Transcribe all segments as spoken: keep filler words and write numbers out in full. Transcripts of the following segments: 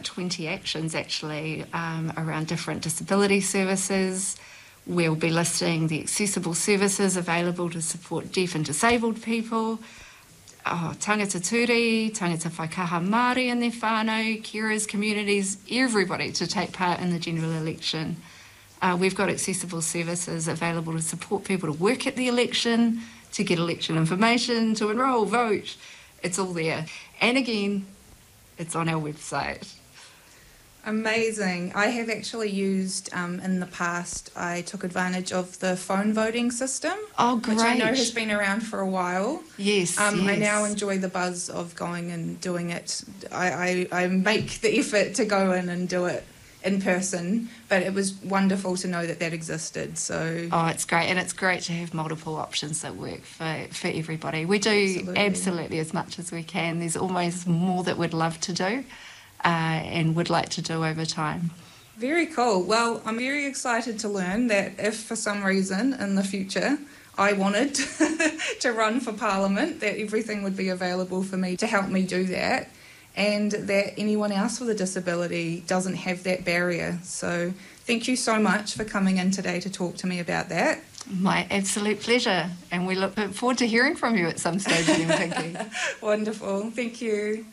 about twenty actions actually um, around different disability services. We'll be listing the accessible services available to support deaf and disabled people. Oh, tangata turi, tangata whaikaha Māori in their whānau, carers, communities, everybody to take part in the general election. Uh, we've got accessible services available to support people to work at the election, to get election information, to enrol, vote. It's all there. And again, it's on our website. Amazing. I have actually used, um, in the past, I took advantage of the phone voting system. Oh, great. Which I know has been around for a while. Yes, um, yes. I now enjoy the buzz of going and doing it. I, I, I make the effort to go in and do it in person, but it was wonderful to know that that existed. So oh, it's great, and it's great to have multiple options that work for, for everybody. We do absolutely. absolutely as much as we can. There's always more that we'd love to do. Uh, and would like to do over time. Very cool. Well, I'm very excited to learn that if for some reason in the future I wanted to run for Parliament, that everything would be available for me to help me do that, and that anyone else with a disability doesn't have that barrier. So thank you so much for coming in today to talk to me about that. My absolute pleasure, and we look forward to hearing from you at some stage again, Pinky. Wonderful. Thank you.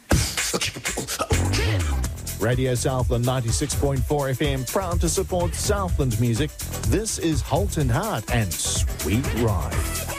Radio Southland ninety-six point four F M, proud to support Southland music. This is Halt and Heart and Sweet Ride.